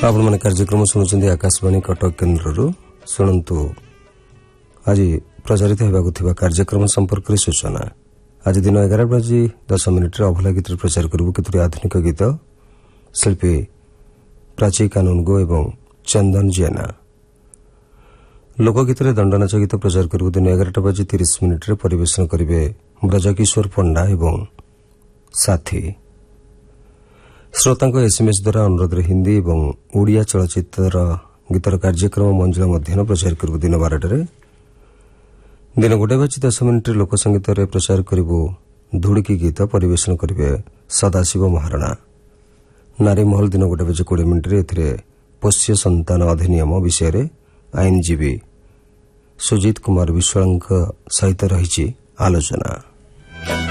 आपण मैंने कार्यक्रम शुणुंट आकाशवाणी कटक केन्द्र शुणु आज प्रचारित होगा कार्यक्रम संपर्क में सूचना। आज दिन 11:10 अभला गीत प्रचार करूँ केतोटी आधुनिक गीत शिल्पी प्राची कानूनगो एवं चंदन जेना। लोकगीत दंडनाच गीत प्रचार करूँ दिन 11:30 परिवेशन करेंगे ब्रजकिशोर पंडा एवं साथी। श्रोता एसएमएस द्वारा अनुरोध हिंदी और ओडिया चलचित्र गीतर कार्यक्रम मंजुला मध्याह्न प्रचार करूँ दिन 12 दिन 1:10 लोकसंगीत प्रचार करूँ धुड़की गीत परिवेशन करेंगे सदाशिव महाराणा। नारी महल दिन 1:20 पोष्य संतान अधिनियम विषय आईनजीवी सुजीत कुमार विश्वाल सहित रही आलोचना।